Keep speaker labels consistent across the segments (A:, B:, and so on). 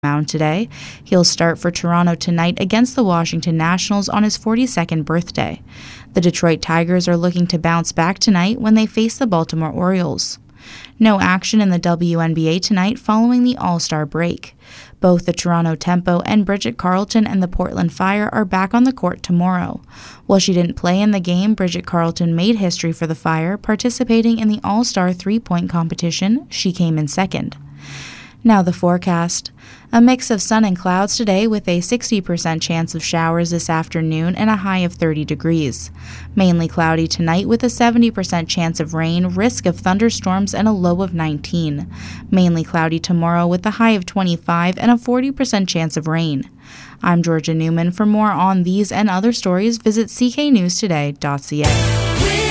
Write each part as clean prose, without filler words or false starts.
A: mound today. He'll start for Toronto tonight against the Washington Nationals on his 42nd birthday. The Detroit Tigers are looking to bounce back tonight when they face the Baltimore Orioles. No action in the WNBA tonight following the All-Star break. Both the Toronto Tempo and Bridget Carleton and the Portland Fire are back on the court tomorrow. While she didn't play in the game, Bridget Carleton made history for the Fire, participating in the All-Star three-point competition. She came in second. Now the forecast. A mix of sun and clouds today with a 60% chance of showers this afternoon and a high of 30 degrees. Mainly cloudy tonight with a 70% chance of rain, risk of thunderstorms, and a low of 19. Mainly cloudy tomorrow with a high of 25 and a 40% chance of rain. I'm Georgia Newman. For more on these and other stories, visit cknewstoday.ca.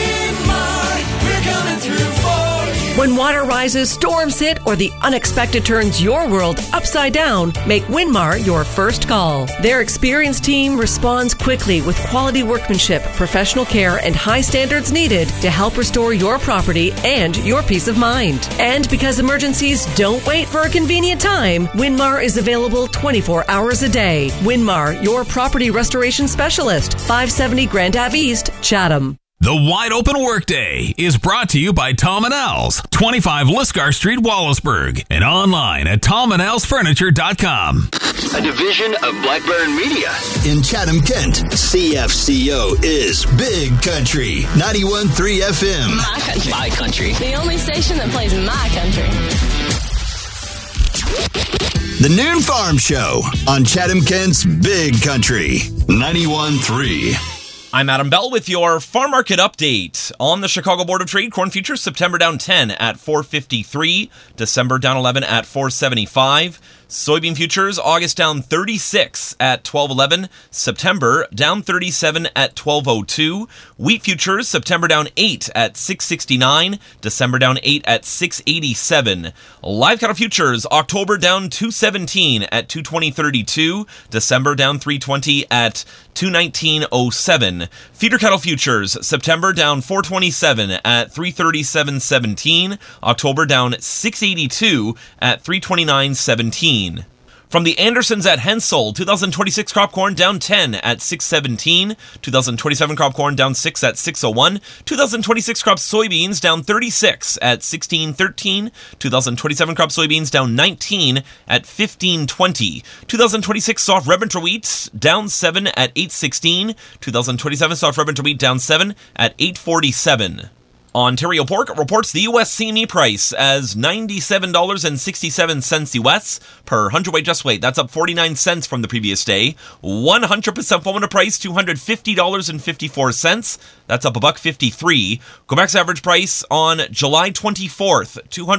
B: When water rises, storms hit, or the unexpected turns your world upside down, make Winmar your first call. Their experienced team responds quickly with quality workmanship, professional care, and high standards needed to help restore your property and your peace of mind. And because emergencies don't wait for a convenient time, Winmar is available 24 hours a day. Winmar, your property restoration specialist, 570 Grand Ave East, Chatham.
C: The Wide Open Workday is brought to you by Tom & Al's, 25 Lisgar Street, Wallaceburg, and online at tomandsfurniture.com.
D: A division of Blackburn Media.
E: In Chatham, Kent, CFCO is Big Country, 91.3 FM.
F: My country.
D: My country.
F: The only station that plays my country.
E: The Noon Farm Show on Chatham, Kent's Big Country, 91.3.
G: I'm Adam Bell with your farm market update. On the Chicago Board of Trade, corn futures September down 10 at 453, December down 11 at 475. Soybean futures August down 36 at 1211, September down 37 at 1202. Wheat futures September down 8 at 669, December down 8 at 687. Live cattle futures October down 217 at 220.32, December down 320 at 219.07. Feeder cattle futures September down 427 at 337.17, October down 682 at 329.17. From the Andersons at Hensel, 2026 crop corn down 10 at 617, 2027 crop corn down 6 at 601, 2026 crop soybeans down 36 at 1613, 2027 crop soybeans down 19 at 1520, 2026 soft red winter wheat down 7 at 816, 2027 soft red winter wheat down 7 at 847. Ontario Pork reports the U.S. CME price as $97.67 U.S. per hundredweight just weight. That's up 49 cents from the previous day. 100% formula price, $250.54. That's up $1.53. Quebec's average price on July 24th,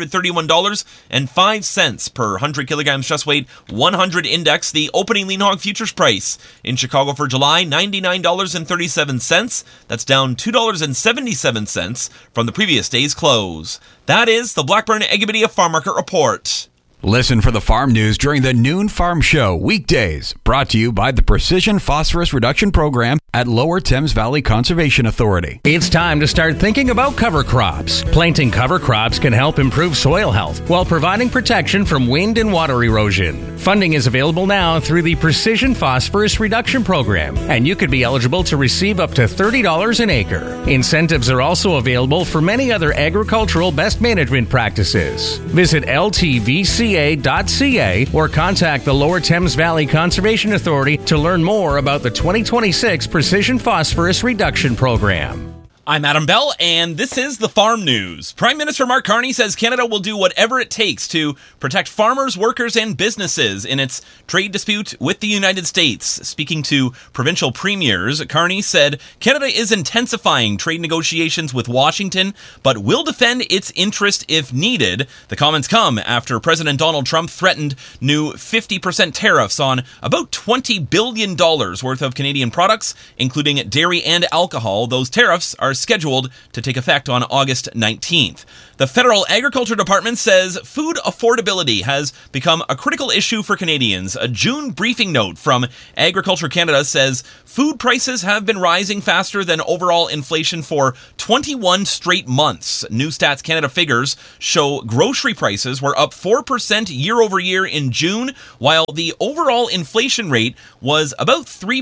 G: $231.05 per 100 kilograms just weight. 100 index. The opening lean hog futures price in Chicago for July, $99.37. That's down $2.77 from the previous day's close. That is the Blackburn Agrimedia Farm Market Report.
C: Listen for the farm news during the Noon Farm Show weekdays, brought to you by the Precision Phosphorus Reduction Program at Lower Thames Valley Conservation Authority.
H: It's time to start thinking about cover crops. Planting cover crops can help improve soil health while providing protection from wind and water erosion. Funding is available now through the Precision Phosphorus Reduction Program, and you could be eligible to receive up to $30 an acre. Incentives are also available for many other agricultural best management practices. Visit LTVCA.ca or contact the Lower Thames Valley Conservation Authority to learn more about the 2026 Precision Phosphorus Reduction Program.
G: I'm Adam Bell, and this is the Farm News. Prime Minister Mark Carney says Canada will do whatever it takes to protect farmers, workers, and businesses in its trade dispute with the United States. Speaking to provincial premiers, Carney said Canada is intensifying trade negotiations with Washington, but will defend its interest if needed. The comments come after President Donald Trump threatened new 50% tariffs on about $20 billion worth of Canadian products, including dairy and alcohol. Those tariffs are scheduled to take effect on August 19th. The Federal Agriculture Department says food affordability has become a critical issue for Canadians. A June briefing note from Agriculture Canada says food prices have been rising faster than overall inflation for 21 straight months. New Stats Canada figures show grocery prices were up 4% year over year in June, while the overall inflation rate was about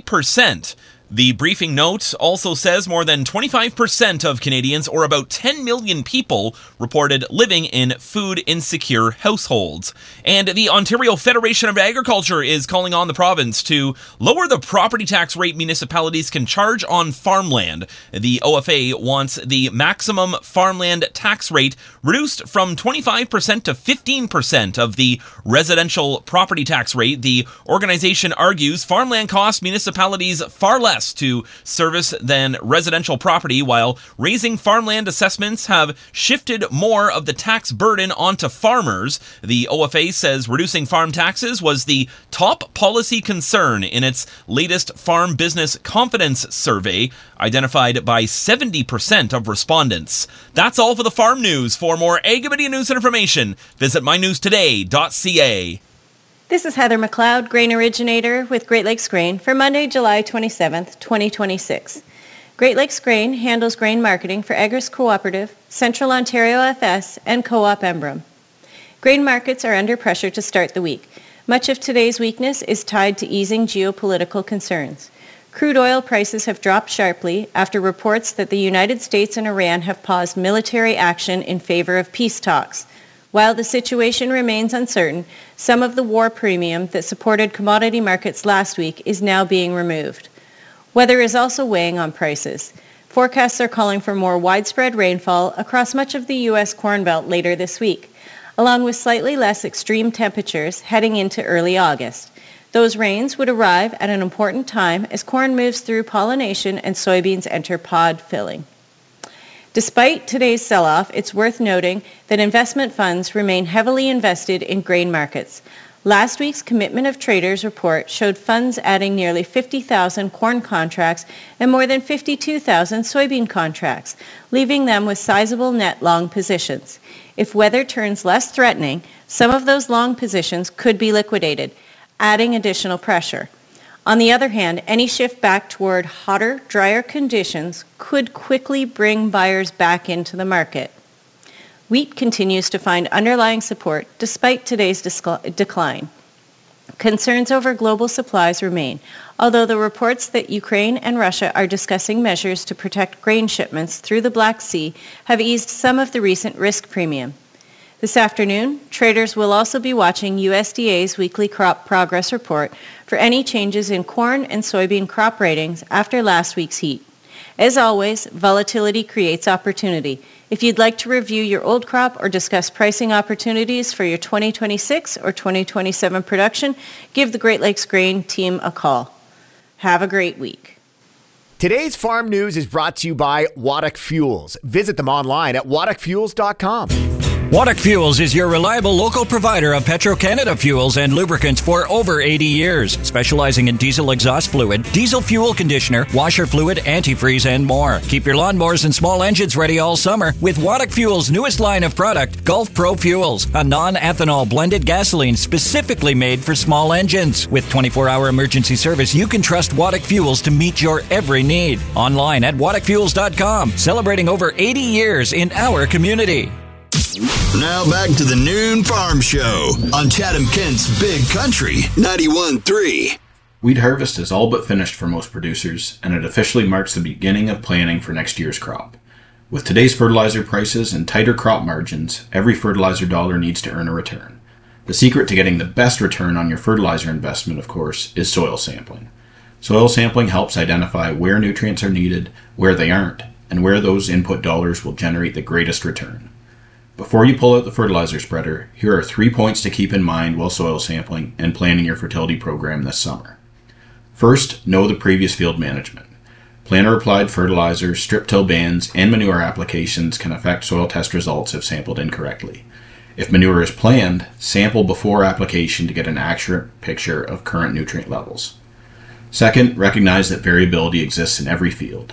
G: 3%. The briefing note also says more than 25% of Canadians, or about 10 million people, reported living in food-insecure households. And the Ontario Federation of Agriculture is calling on the province to lower the property tax rate municipalities can charge on farmland. The OFA wants the maximum farmland tax rate reduced from 25% to 15% of the residential property tax rate. The organization argues farmland costs municipalities far less to service than residential property, while raising farmland assessments have shifted more of the tax burden onto farmers. The OFA says reducing farm taxes was the top policy concern in its latest Farm Business Confidence Survey, identified by 70% of respondents. That's all for the farm news. For more Agribidia news and information, visit mynewstoday.ca.
I: This is Heather McLeod, grain originator with Great Lakes Grain for Monday, July 27th, 2026. Great Lakes Grain handles grain marketing for Agris Cooperative, Central Ontario FS, and Co-op Embrun. Grain markets are under pressure to start the week. Much of today's weakness is tied to easing geopolitical concerns. Crude oil prices have dropped sharply after reports that the United States and Iran have paused military action in favor of peace talks. While the situation remains uncertain, some of the war premium that supported commodity markets last week is now being removed. Weather is also weighing on prices. Forecasts are calling for more widespread rainfall across much of the U.S. Corn Belt later this week, along with slightly less extreme temperatures heading into early August. Those rains would arrive at an important time as corn moves through pollination and soybeans enter pod filling. Despite today's sell-off, it's worth noting that investment funds remain heavily invested in grain markets. Last week's Commitment of Traders report showed funds adding nearly 50,000 corn contracts and more than 52,000 soybean contracts, leaving them with sizable net long positions. If weather turns less threatening, some of those long positions could be liquidated, adding additional pressure. On the other hand, any shift back toward hotter, drier conditions could quickly bring buyers back into the market. Wheat continues to find underlying support despite today's decline. Concerns over global supplies remain, although the reports that Ukraine and Russia are discussing measures to protect grain shipments through the Black Sea have eased some of the recent risk premium. This afternoon, traders will also be watching USDA's weekly crop progress report for any changes in corn and soybean crop ratings after last week's heat. As always, volatility creates opportunity. If you'd like to review your old crop or discuss pricing opportunities for your 2026 or 2027 production, give the Great Lakes Grain team a call. Have a great week.
J: Today's farm news is brought to you by Waddock Fuels. Visit them online at waddockfuels.com.
K: Waddock Fuels is your reliable local provider of Petro-Canada fuels and lubricants for over 80 years, specializing in diesel exhaust fluid, diesel fuel conditioner, washer fluid, antifreeze, and more. Keep your lawnmowers and small engines ready all summer with Waddock Fuels' newest line of product, Gulf Pro Fuels, a non-ethanol blended gasoline specifically made for small engines. With 24-hour emergency service, you can trust Waddock Fuels to meet your every need. Online at waddockfuels.com, celebrating over 80 years in our community.
E: Now back to the Noon Farm Show on Chatham-Kent's Big Country 91.3.
L: Wheat harvest is all but finished for most producers, and it officially marks the beginning of planning for next year's crop. With today's fertilizer prices and tighter crop margins, every fertilizer dollar needs to earn a return. The secret to getting the best return on your fertilizer investment, of course, is soil sampling. Soil sampling helps identify where nutrients are needed, where they aren't, and where those input dollars will generate the greatest return. Before you pull out the fertilizer spreader, here are 3 points to keep in mind while soil sampling and planning your fertility program this summer. First, know the previous field management. Planter-applied fertilizer, strip-till bans, and manure applications can affect soil test results if sampled incorrectly. If manure is planned, sample before application to get an accurate picture of current nutrient levels. Second, recognize that variability exists in every field.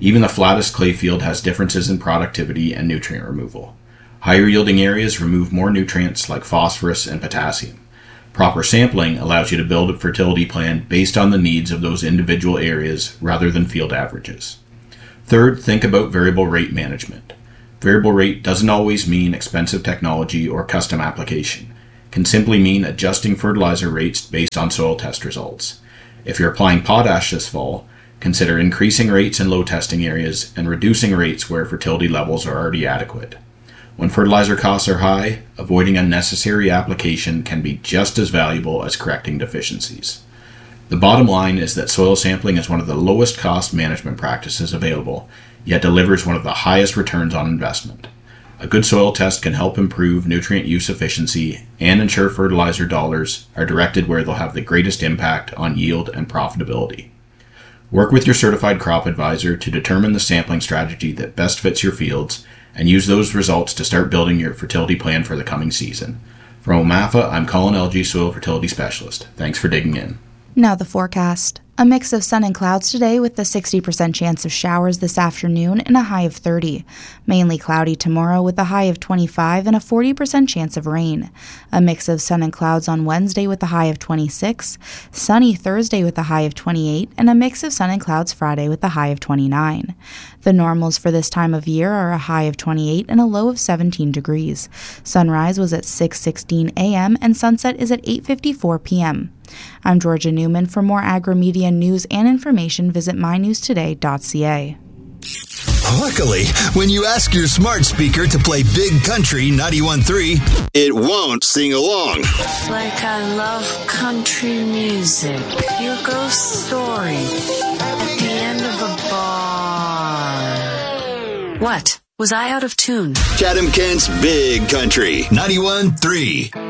L: Even the flattest clay field has differences in productivity and nutrient removal. Higher yielding areas remove more nutrients like phosphorus and potassium. Proper sampling allows you to build a fertility plan based on the needs of those individual areas rather than field averages. Third, think about variable rate management. Variable rate doesn't always mean expensive technology or custom application. It can simply mean adjusting fertilizer rates based on soil test results. If you're applying potash this fall, consider increasing rates in low testing areas and reducing rates where fertility levels are already adequate. When fertilizer costs are high, avoiding unnecessary application can be just as valuable as correcting deficiencies. The bottom line is that soil sampling is one of the lowest cost management practices available, yet delivers one of the highest returns on investment. A good soil test can help improve nutrient use efficiency and ensure fertilizer dollars are directed where they'll have the greatest impact on yield and profitability. Work with your certified crop advisor to determine the sampling strategy that best fits your fields and use those results to start building your fertility plan for the coming season. From OMAFA, I'm Colin Elgie, Soil Fertility Specialist. Thanks for digging in.
A: Now the forecast. A mix of sun and clouds today with a 60% chance of showers this afternoon and a high of 30. Mainly cloudy tomorrow with a high of 25 and a 40% chance of rain. A mix of sun and clouds on Wednesday with a high of 26. Sunny Thursday with a high of 28 and a mix of sun and clouds Friday with a high of 29. The normals for this time of year are a high of 28 and a low of 17 degrees. Sunrise was at 6:16 a.m. and sunset is at 8:54 p.m. I'm Georgia Newman. For more agri-media news and information, visit mynewstoday.ca.
E: Luckily, when you ask your smart speaker to play Big Country 91.3, it won't sing along.
M: Like I love country music. Here goes Story at the end of a bar. What? Was I out of tune?
E: Chatham Kent's Big Country 91.3.